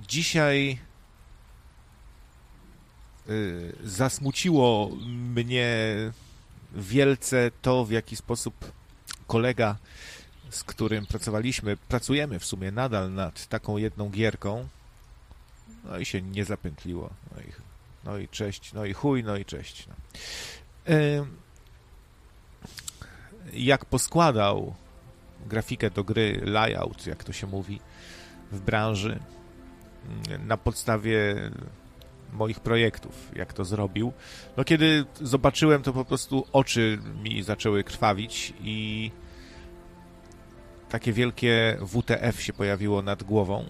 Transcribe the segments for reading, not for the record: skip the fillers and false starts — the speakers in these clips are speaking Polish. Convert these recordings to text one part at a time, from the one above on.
Dzisiaj zasmuciło mnie wielce to, w jaki sposób kolega, z którym pracujemy w sumie nadal nad taką jedną gierką, no i się nie zapętliło. No i cześć, no i chuj, no i cześć. No. Jak poskładał grafikę do gry, layout, jak to się mówi w branży, na podstawie moich projektów, jak to zrobił. No kiedy zobaczyłem, to po prostu oczy mi zaczęły krwawić i takie wielkie WTF się pojawiło nad głową.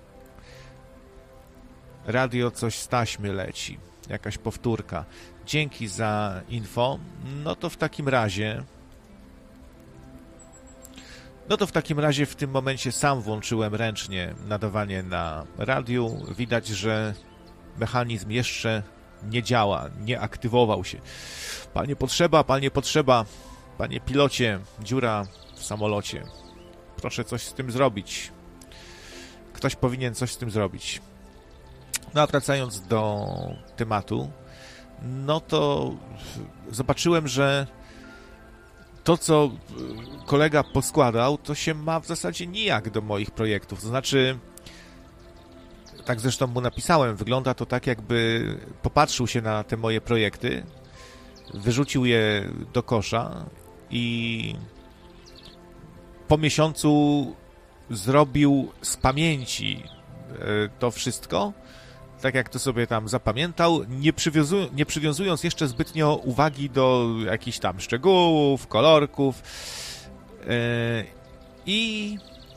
Radio coś z taśmy leci, jakaś powtórka. Dzięki za info. No to w takim razie w tym momencie sam włączyłem ręcznie nadawanie na radiu. Widać, że mechanizm jeszcze nie działa, nie aktywował się. Panie potrzeba, panie pilocie, dziura w samolocie. Proszę coś z tym zrobić. Ktoś powinien coś z tym zrobić. No a wracając do tematu, no to zobaczyłem, że to, co kolega poskładał, to się ma w zasadzie nijak do moich projektów. To znaczy, tak zresztą mu napisałem, wygląda to tak, jakby popatrzył się na te moje projekty, wyrzucił je do kosza i po miesiącu zrobił z pamięci to wszystko, tak jak to sobie tam zapamiętał, nie przywiązując jeszcze zbytnio uwagi do jakichś tam szczegółów, kolorków i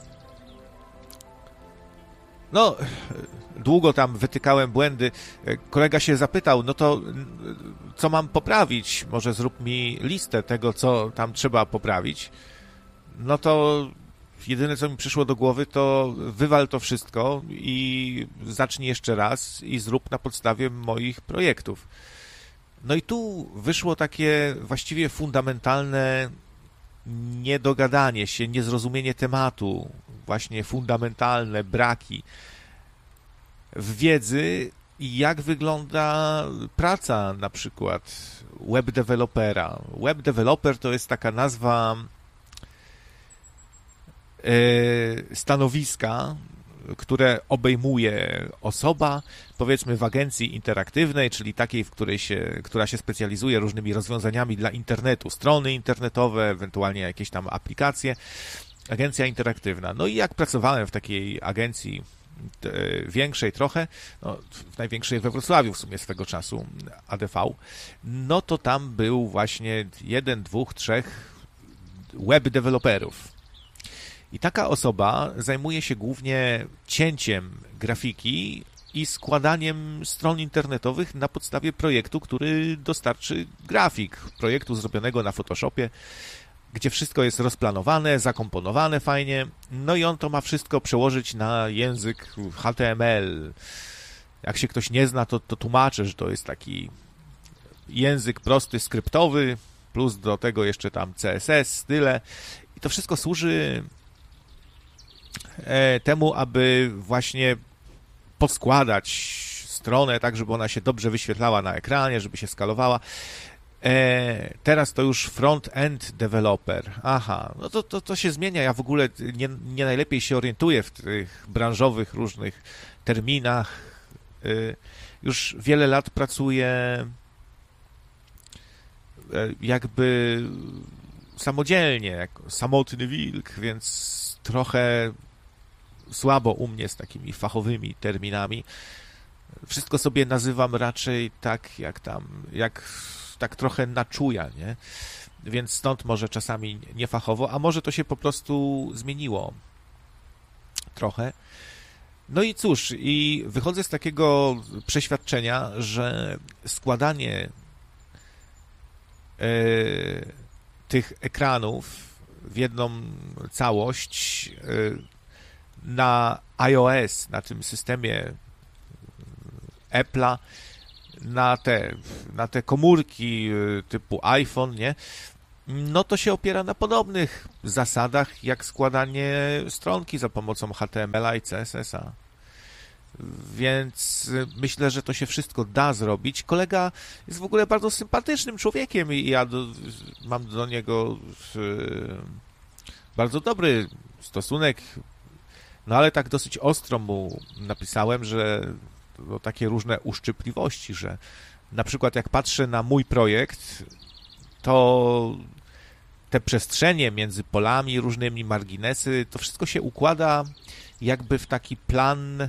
no, długo tam wytykałem błędy. Kolega się zapytał, no to co mam poprawić? Może zrób mi listę tego, co tam trzeba poprawić. No to jedyne, co mi przyszło do głowy, to wywal to wszystko i zacznij jeszcze raz i zrób na podstawie moich projektów. No i tu wyszło takie właściwie fundamentalne niedogadanie się, niezrozumienie tematu, właśnie fundamentalne braki w wiedzy, jak wygląda praca na przykład web dewelopera. Web developer to jest taka nazwa stanowiska, które obejmuje osoba, powiedzmy w agencji interaktywnej, czyli takiej, która się specjalizuje różnymi rozwiązaniami dla internetu, strony internetowe, ewentualnie jakieś tam aplikacje, agencja interaktywna. No i jak pracowałem w takiej agencji większej trochę, no, w największej we Wrocławiu w sumie swego czasu, ADV, no to tam był właśnie 1, 2, 3 web deweloperów. I taka osoba zajmuje się głównie cięciem grafiki i składaniem stron internetowych na podstawie projektu, który dostarczy grafik. Projektu zrobionego na Photoshopie, gdzie wszystko jest rozplanowane, zakomponowane fajnie. No i on to ma wszystko przełożyć na język HTML. Jak się ktoś nie zna, to tłumaczę, że to jest taki język prosty, skryptowy, plus do tego jeszcze tam CSS, style. I to wszystko służy temu, aby właśnie poskładać stronę tak, żeby ona się dobrze wyświetlała na ekranie, żeby się skalowała. Teraz to już front-end developer. Aha, no to się zmienia. Ja w ogóle nie najlepiej się orientuję w tych branżowych różnych terminach. Już wiele lat pracuję jakby samodzielnie, jako samotny wilk, więc trochę słabo u mnie z takimi fachowymi terminami. Wszystko sobie nazywam raczej tak, tak trochę na czuja, nie? Więc stąd może czasami niefachowo, a może to się po prostu zmieniło trochę. No i cóż, i wychodzę z takiego przeświadczenia, że składanie tych ekranów w jedną całość na iOS, na tym systemie Apple'a, na te komórki typu iPhone, nie? No to się opiera na podobnych zasadach jak składanie stronki za pomocą HTML-a i CSS-a. Więc myślę, że to się wszystko da zrobić. Kolega jest w ogóle bardzo sympatycznym człowiekiem i ja mam do niego bardzo dobry stosunek, no ale tak dosyć ostro mu napisałem, że takie różne uszczypliwości, że na przykład jak patrzę na mój projekt, to te przestrzenie między polami, różnymi marginesy, to wszystko się układa jakby w taki plan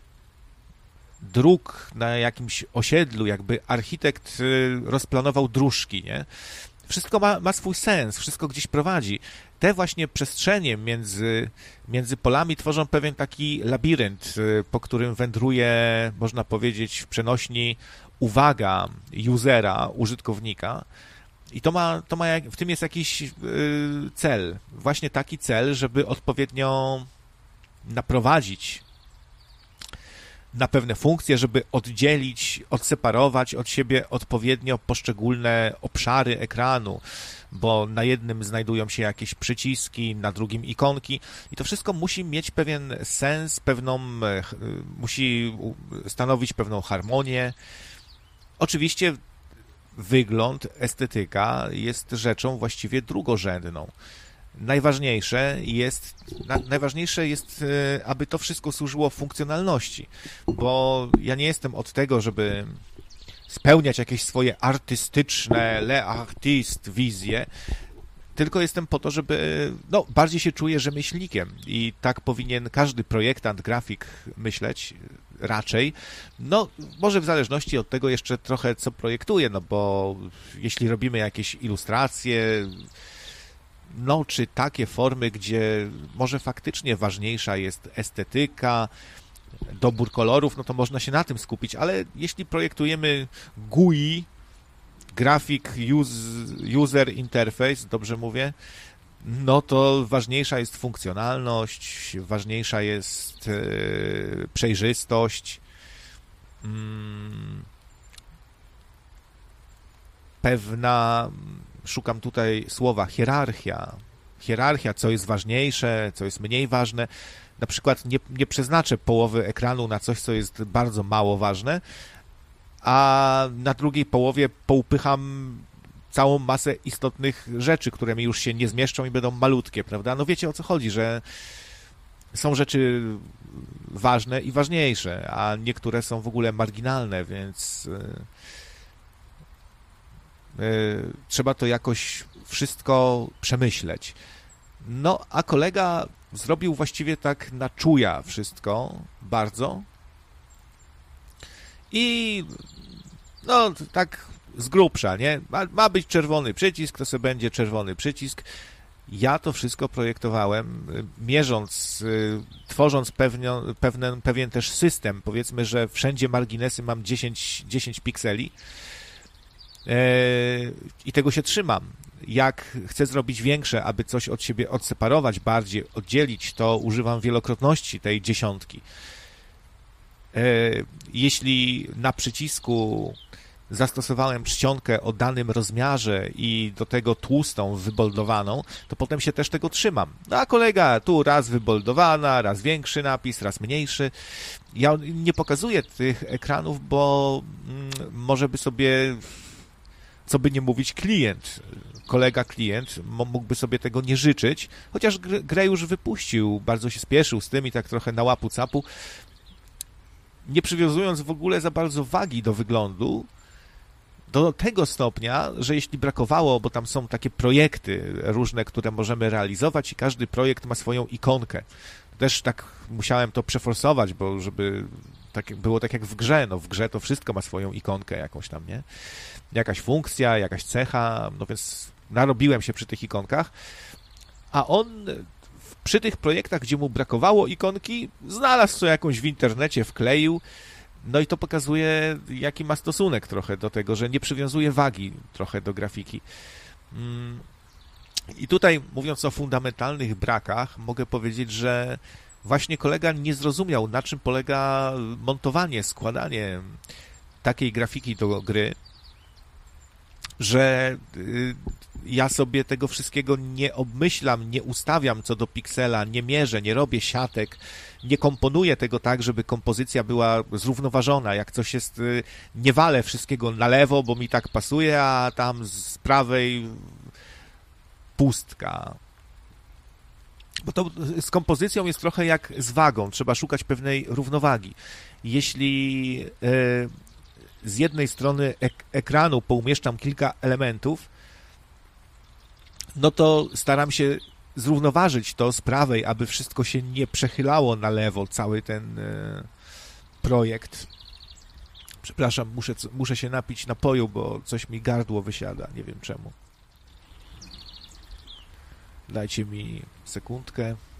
dróg na jakimś osiedlu, jakby architekt rozplanował dróżki, nie? Wszystko ma swój sens, wszystko gdzieś prowadzi. Te właśnie przestrzenie między polami tworzą pewien taki labirynt, po którym wędruje, można powiedzieć, w przenośni uwaga usera, użytkownika. I w tym jest jakiś cel. Właśnie taki cel, żeby odpowiednio naprowadzić na pewne funkcje, żeby oddzielić, odseparować od siebie odpowiednio poszczególne obszary ekranu, bo na jednym znajdują się jakieś przyciski, na drugim ikonki i to wszystko musi mieć pewien sens, musi stanowić pewną harmonię. Oczywiście wygląd, estetyka jest rzeczą właściwie drugorzędną. Najważniejsze jest, aby to wszystko służyło funkcjonalności, bo ja nie jestem od tego, żeby spełniać jakieś swoje artystyczne, le artiste wizje, tylko jestem po to, żeby, bardziej się czuję rzemieślnikiem i tak powinien każdy projektant, grafik myśleć raczej, może w zależności od tego jeszcze trochę co projektuje, bo jeśli robimy jakieś ilustracje, czy takie formy, gdzie może faktycznie ważniejsza jest estetyka, dobór kolorów, to można się na tym skupić, ale jeśli projektujemy GUI, Graphic User Interface, dobrze mówię, to ważniejsza jest funkcjonalność, ważniejsza jest przejrzystość, pewna, szukam tutaj słowa, hierarchia, co jest ważniejsze, co jest mniej ważne. Na przykład nie przeznaczę połowy ekranu na coś, co jest bardzo mało ważne, a na drugiej połowie poupycham całą masę istotnych rzeczy, które mi już się nie zmieszczą i będą malutkie, prawda? Wiecie o co chodzi, że są rzeczy ważne i ważniejsze, a niektóre są w ogóle marginalne, więc trzeba to jakoś wszystko przemyśleć. A kolega zrobił właściwie tak na czuja wszystko, bardzo. I tak z grubsza, nie? Ma być czerwony przycisk, to sobie będzie czerwony przycisk. Ja to wszystko projektowałem, mierząc, tworząc pewien też system. Powiedzmy, że wszędzie marginesy mam 10 pikseli i tego się trzymam. Jak chcę zrobić większe, aby coś od siebie odseparować bardziej, oddzielić, to używam wielokrotności tej 10. Jeśli na przycisku zastosowałem czcionkę o danym rozmiarze i do tego tłustą, wyboldowaną, to potem się też tego trzymam. A kolega tu raz wyboldowana, raz większy napis, raz mniejszy. Ja nie pokazuję tych ekranów, bo może by sobie, co by nie mówić, kolega klient mógłby sobie tego nie życzyć, chociaż grę już wypuścił, bardzo się spieszył z tym i tak trochę na łapu capu, nie przywiązując w ogóle za bardzo wagi do wyglądu, do tego stopnia, że jeśli brakowało, bo tam są takie projekty różne, które możemy realizować i każdy projekt ma swoją ikonkę. Też tak musiałem to przeforsować, bo żeby było tak jak w grze. W grze to wszystko ma swoją ikonkę jakąś tam, nie? Jakaś funkcja, jakaś cecha, więc narobiłem się przy tych ikonkach, a on przy tych projektach, gdzie mu brakowało ikonki, znalazł co jakąś w internecie, wkleił, i to pokazuje, jaki ma stosunek trochę do tego, że nie przywiązuje wagi trochę do grafiki. I tutaj, mówiąc o fundamentalnych brakach, mogę powiedzieć, że właśnie kolega nie zrozumiał, na czym polega montowanie, składanie takiej grafiki do gry, że ja sobie tego wszystkiego nie obmyślam, nie ustawiam co do piksela, nie mierzę, nie robię siatek, nie komponuję tego tak, żeby kompozycja była zrównoważona. Jak coś jest, nie walę wszystkiego na lewo, bo mi tak pasuje, a tam z prawej pustka. Bo to z kompozycją jest trochę jak z wagą, trzeba szukać pewnej równowagi. Jeśli z jednej strony ekranu poumieszczam kilka elementów, no to staram się zrównoważyć to z prawej, aby wszystko się nie przechylało na lewo, cały ten projekt. Przepraszam, muszę się napić napoju, bo coś mi gardło wysiada, nie wiem czemu. Dajcie mi sekundkę.